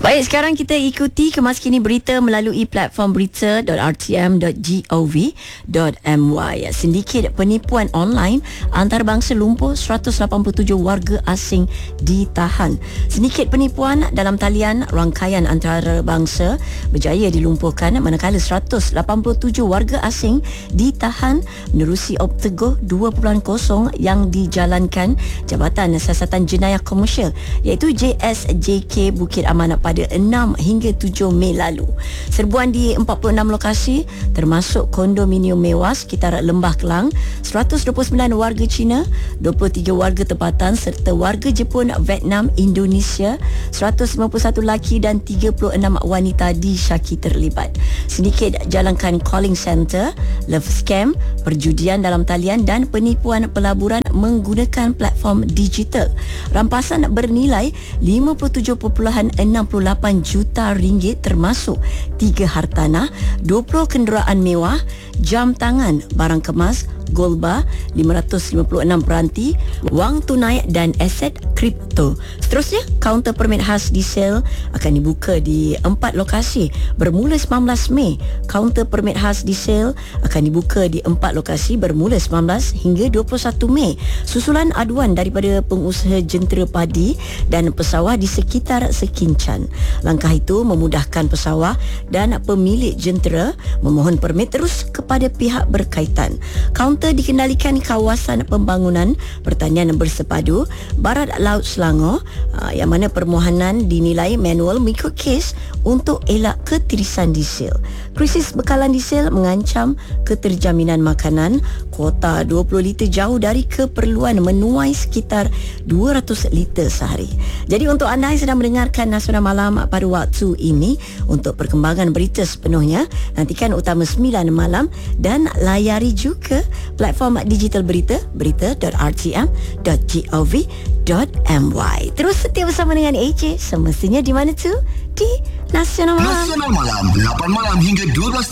Baik, sekarang kita ikuti kemas kini berita melalui platform berita.rtm.gov.my. Sindiket penipuan online antarabangsa lumpuh, 187 warga asing ditahan. Sindiket penipuan dalam talian rangkaian antarabangsa berjaya dilumpuhkan manakala 187 warga asing ditahan menerusi Optego 2.0 yang dijalankan Jabatan Siasatan Jenayah Komersial iaitu JSJK Bukit Amanat pada 6 hingga 7 Mei lalu. Serbuan di 46 lokasi termasuk kondominium mewah sekitar Lembah Kelang, 129 warga Cina, 23 warga tempatan serta warga Jepun, Vietnam, Indonesia, 151 lelaki dan 36 wanita disyaki terlibat. Sindiket jalankan calling center, love scam, perjudian dalam talian dan penipuan pelaburan menggunakan platform digital. Rampasan bernilai 57.68 juta ringgit termasuk 3 hartanah, 20 kenderaan mewah, jam tangan, barang kemas, gold bar, 556 peranti, wang tunai dan aset kripto. Seterusnya, kaunter permit khas diesel akan dibuka di 4 lokasi bermula 19 Mei. Kaunter permit khas diesel akan dibuka di 4 lokasi bermula 19 hingga 21 Mei. Susulan aduan daripada pengusaha jentera padi dan pesawah di sekitar Sekincan. Langkah itu memudahkan pesawah dan pemilik jentera memohon permit terus kepada pihak berkaitan. Kaunter dikendalikan kawasan pembangunan pertanian bersepadu Barat Laut Selangor, yang mana permohonan dinilai manual mengikut kes untuk elak ketirisan diesel. Krisis bekalan diesel mengancam keterjaminan makanan. Kuota 20 liter jauh dari keperluan menuai sekitar 200 liter sehari. Jadi untuk anda yang sedang mendengarkan Nasional Malam pada waktu ini, untuk perkembangan berita sepenuhnya, nantikan Utama 9 malam dan layari juga platform digital berita, berita.rtm.gov.my. Terus setia bersama dengan AJ, semestinya di mana tu? Di Nasional Malam. Nasional Malam, 8 malam hingga 12